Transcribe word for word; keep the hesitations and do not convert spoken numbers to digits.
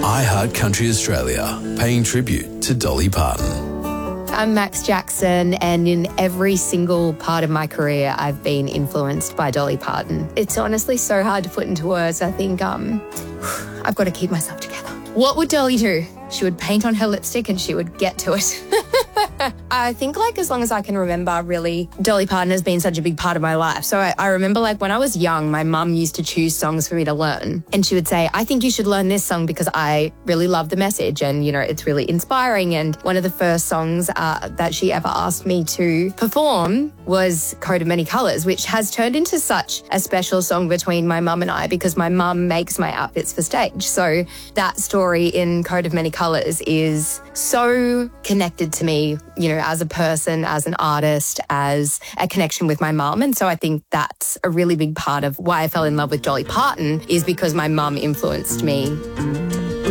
iHeart Country Australia, paying tribute to Dolly Parton. I'm Max Jackson, and in every single part of my career, I've been influenced by Dolly Parton. It's honestly so hard to put into words. I think um, I've got to keep myself together. What would Dolly do? She would paint on her lipstick and she would get to it. I think, like, as long as I can remember, really, Dolly Parton has been such a big part of my life. So I, I remember, like, when I was young, my mum used to choose songs for me to learn. And she would say, I think you should learn this song because I really love the message and, you know, it's really inspiring. And one of the first songs uh, that she ever asked me to perform was Coat of Many Colours, which has turned into such a special song between my mum and I because my mum makes my outfits for stage. So that story in Coat of Many Colours is so connected to me, you know, as a person, as an artist, as a connection with my mum. And so I think that's a really big part of why I fell in love with Dolly Parton is because my mum influenced me.